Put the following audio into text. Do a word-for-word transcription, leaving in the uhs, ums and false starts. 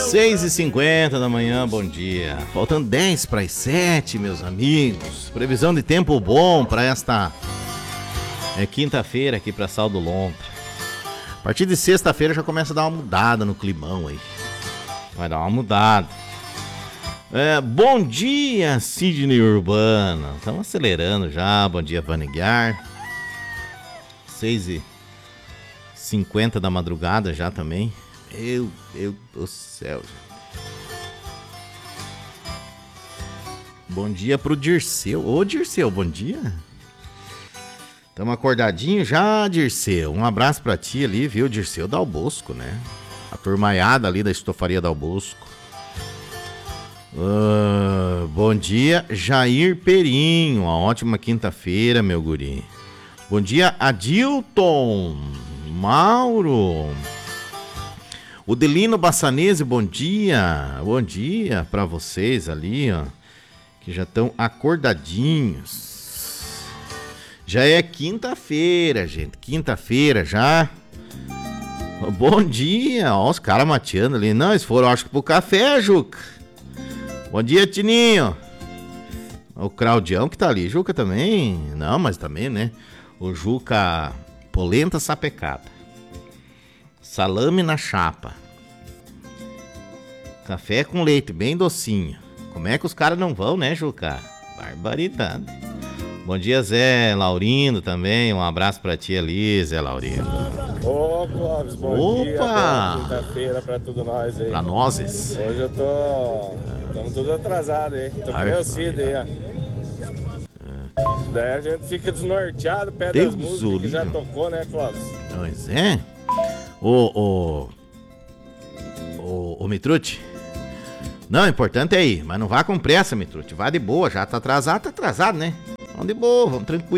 seis e cinquenta da manhã, bom dia. Faltando dez para as sete, meus amigos. Previsão de tempo bom para esta é quinta-feira aqui para Sal do Lontra. A partir de sexta-feira já começa a dar uma mudada no climão aí. Vai dar uma mudada. É, bom dia, Sidney Urbana. Estamos acelerando já. Bom dia, Vaneguiar. seis e cinquenta da madrugada já também. Meu Deus do céu, gente. Bom dia pro Dirceu. Ô, Dirceu, bom dia. Tamo acordadinho já, Dirceu. Um abraço pra ti ali, viu, Dirceu Dal Bosco, né? A turmaiada ali da estofaria Dal Bosco. Uh, bom dia, Jair Perinho. Uma ótima quinta-feira, meu guri. Bom dia, Adilton. Mauro. O Delino Bassanese, bom dia. Bom dia pra vocês ali, ó, que já estão acordadinhos. Já é quinta-feira, gente. Quinta-feira já. Bom dia. Ó, os caras mateando ali. Não, eles foram, acho que pro café, Juca. Bom dia, Tininho. O Claudião que tá ali. Juca também. Não, mas também, né? O Juca polenta sapecada. Salame na chapa. Café com leite, bem docinho. Como é que os caras não vão, né, Juca? Barbaridade. Bom dia, Zé Laurindo também. Um abraço pra ti ali, Zé Laurindo. Ô, Clóvis, bom Opa! dia. Boa quinta-feira pra tudo nós aí. Pra nozes. Hoje eu tô... Estamos tudo atrasado aí. Tô conhecido aí, ó. Daí a gente fica desnorteado, pé das músicas que já tocou, né, Clóvis? Pois é. Ô, ô... Ô, ô, Mitrute. Não, o importante é ir, mas não vá com pressa, Mitrute. Vá de boa, já tá atrasado, tá atrasado, né? Vamos de boa, vamos tranquilo.